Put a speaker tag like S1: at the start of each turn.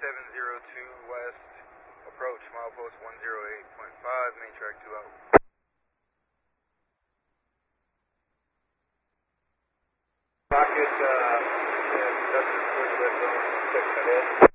S1: 702 west, approach milepost 108.5, main track 2 out. Rocket, Dustin, lift on 6 ahead.